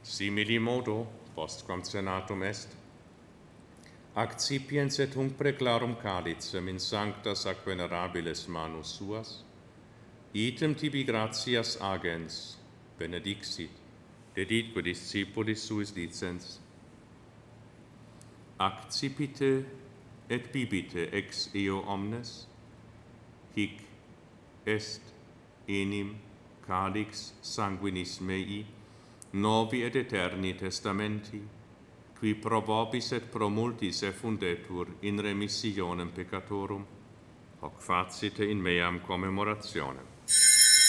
Simili modo, postquam cenatum est, accipiens et hunc preclarum calicem in sanctas ac venerabiles manus suas, item tibi gratias agens, benedixit, deditque discipulis suis dicens, accipite et bibite ex eo omnes, hic est enim calix sanguinis mei, novi et eterni testamenti, qui pro vobis et pro multis effundetur in remissionem peccatorum, hoc facite in meam commemorationem.